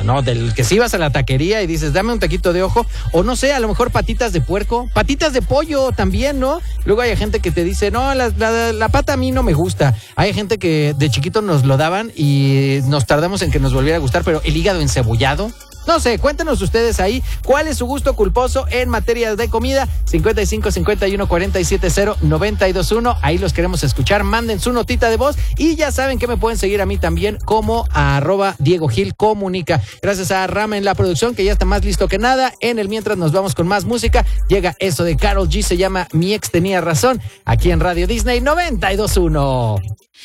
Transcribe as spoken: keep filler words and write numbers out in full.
no, del que si ibas a la taquería y dices, dame un taquito de ojo, o no sé, a lo mejor patitas de puerco, patitas de pollo también, ¿no? Luego hay gente que te dice, no, la, la, la pata a mí no me gusta. Hay gente que de chiquito nos lo daban y nos tardamos en que nos volviera a gustar, pero el hígado encebollado, no sé, cuéntenos ustedes ahí cuál es su gusto culposo en materia de comida. Cincuenta y cinco, cincuenta y uno, cuarenta y siete, cero, noventa y dos, uno. Ahí los queremos escuchar. Manden su notita de voz y ya saben que me pueden seguir a mí también como a arroba Diego Gil Comunica. Gracias a Rama en la producción, que ya está más listo que nada. En el mientras nos vamos con más música. Llega eso de Karol G, se llama Mi Ex Tenía Razón, aquí en Radio Disney noventa y dos punto uno.